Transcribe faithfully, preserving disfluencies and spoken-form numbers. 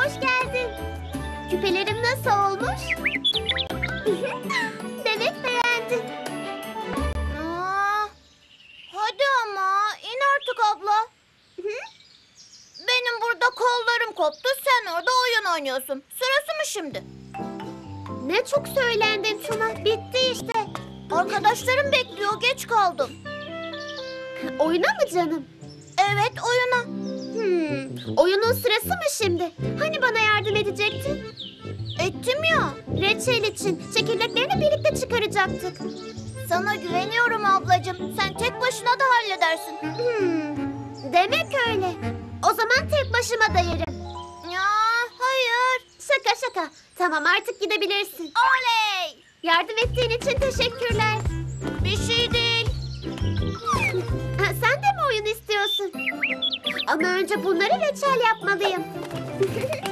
hoş geldin. Küpelerim nasıl olmuş? Demek beğendin. Aa, hadi ama in artık abla. Hı? Benim burada kollarım koptu, sen orada oyun oynuyorsun. Sırası mı şimdi? Ne çok söylendin Tuna. Bitti işte. Arkadaşlarım bekliyor, geç kaldım. Oyuna mı canım? Evet, oyuna. Hmm, oyunun sırası mı şimdi? Hani bana yardım edecektin? Ettim ya. Reçel için çekirdeklerini birlikte çıkaracaktık. Sana güveniyorum ablacığım. Sen tek başına da halledersin. Hmm, demek öyle. O zaman tek başıma da yerim. Ya hayır. Şaka şaka. Tamam artık gidebilirsin. Oley. Yardım ettiğin için teşekkürler. Bir şey değil. Ha, sen de mi oyun istiyorsun? Ama önce bunları reçel yapmalıyım.